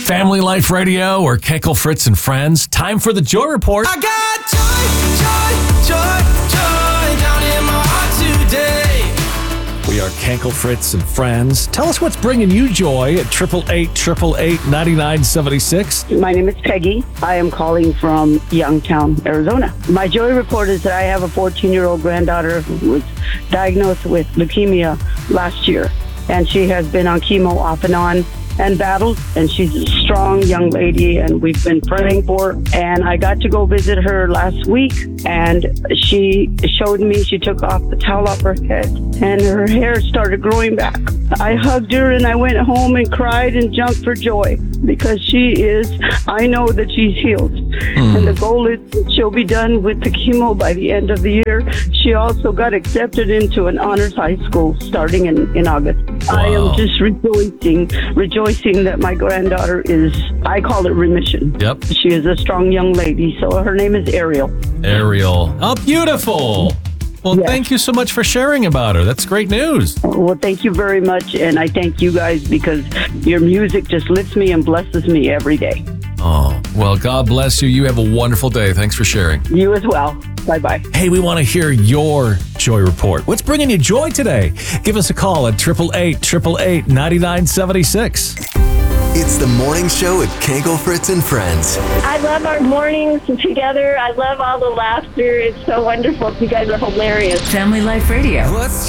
Family Life Radio or Kenkel, Fritz, and Friends. Time for the Joy Report. I got joy down in my heart today. We are Kenkel, Fritz, and Friends. Tell us what's bringing you joy at 888-888-9976. My name is Peggy. I am calling from Youngtown, Arizona. My joy report is that I have a 14-year-old granddaughter who was diagnosed with leukemia last year, and she has been on chemo off and on and battled, and she's a strong young lady, and we've been praying for her. And I got to go visit her last week, and she showed me, she took off the towel off her head, and her hair started growing back. I hugged her, and I went home and cried and jumped for joy, because I know that she's healed. And the goal is that she'll be done with the chemo by the end of the year. She also got accepted into an honors high school starting in August. Wow. I am just rejoicing that my granddaughter is, I call it remission. Yep. She is a strong young lady, so her name is Ariel. Ariel. Oh, beautiful. Well, Yes. Thank you so much for sharing about her. That's great news. Well, thank you very much, and I thank you guys because your music just lifts me and blesses me every day. Oh, well, God bless you. You have a wonderful day. Thanks for sharing. You as well. Bye-bye. Hey, we want to hear your joy report. What's bringing you joy today? Give us a call at 888-888-9976. It's the morning show at Kenkel, Fritz, and Friends. I love our mornings together. I love all the laughter. It's so wonderful. You guys are hilarious. Family Life Radio. What's